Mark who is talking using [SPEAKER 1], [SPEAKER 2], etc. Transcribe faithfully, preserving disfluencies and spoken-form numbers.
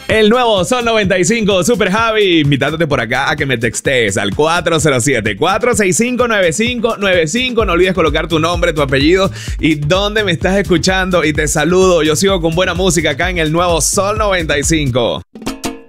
[SPEAKER 1] El nuevo Sol noventa y cinco, Super Javi, invitándote por acá a que me textees al cuatro cero siete, cuatro seis cinco, nueve cinco nueve cinco. No olvides colocar tu nombre, tu apellido y dónde me estás escuchando. Y te saludo. Yo sigo con buena música acá en el nuevo Sol noventa y cinco.